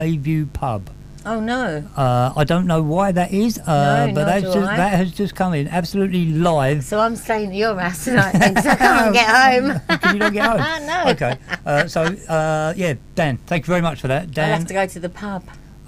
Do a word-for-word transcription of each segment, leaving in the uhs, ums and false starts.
Bayview pub. Oh no. Uh, I don't know why that is, uh, No, but nor that's do just, I. that has just come in absolutely live. So I'm staying at your house tonight because I can't get home. Can you not get home? No. Okay. Uh, so uh, yeah, Dan, thank you very much for that. I'll Dan, have to go to the pub.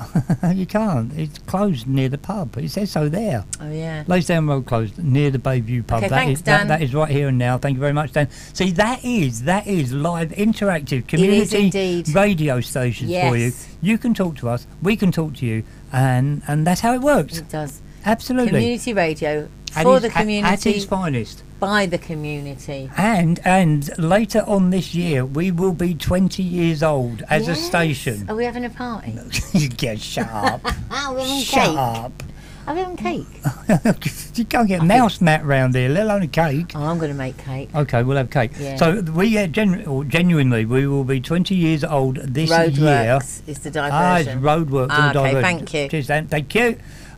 you can't. It's closed near the pub. It says so there. Oh yeah. Laysdown Road closed near the Bayview pub. Okay, That thanks, is- that- Dan. that is right here and now. Thank you very much, Dan. See, that is that is live, interactive community indeed. radio stations for you. Yes. You can talk to us, we can talk to you, and and that's how it works. It does. Absolutely. Community radio At for its- the at- at community, its finest. by the community. And and later on this year, we will be twenty years old as a Yes. station. Are we having a party? You get shut up. Are we having Shut cake? up. Are we having cake? You can't get mouse mat round here, let alone a cake. Oh, I'm going to make cake. Okay, we'll have cake. Yeah. So we uh, genu- or genuinely, we will be twenty years old this year. Roadworks is the Ah, it's diversion. Roadworks. Ah, all okay, diversion. thank you. Cheers, Dan. Thank you.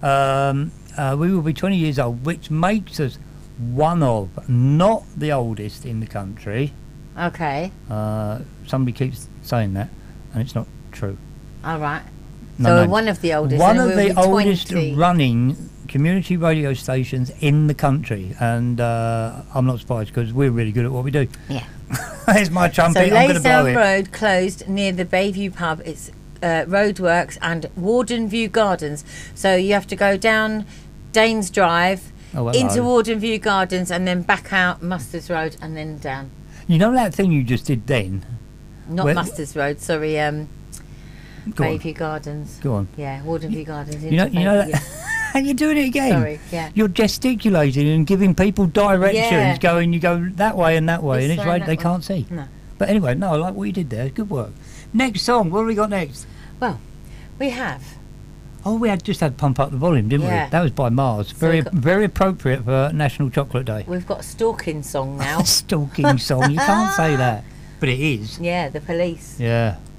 Um, uh, we will be twenty years old, which makes us one of, not the oldest in the country. Okay. Uh, somebody keeps saying that, and it's not true. All right. No, so no. one of the oldest. One and of we'll the be oldest twenty. running community radio stations in the country, and uh, I'm not surprised because we're really good at what we do. Yeah. There's my So trumpet. I'm going to blow Laysdown it. Road closed near the Bayview pub. It's uh, Roadworks and Warden View Gardens. So you have to go down Danes Drive Oh, hello. into Warden View Gardens and then back out Musters Road and then down. You know that thing you just did then? Not Where- Musters Road, sorry. Um, Go on. Bayview Gardens. Go on. Yeah, Warden View Gardens. You know, into you know Bayview. that. And you're doing it again. Sorry, yeah. You're gesticulating and giving people directions, Yeah. going, you go that way and that way, This and it's way right, and they that can't see. No. But anyway, no, I like what you did there. Good work. Next song. What have we got next? Well, we have. Oh, we had just had Pump Up the Volume, didn't Yeah. we? That was by Mars. So Very, we've got- very appropriate for National Chocolate Day. We've got a stalking song now. A stalking song. You can't say that, but it is. Yeah, the police. Yeah.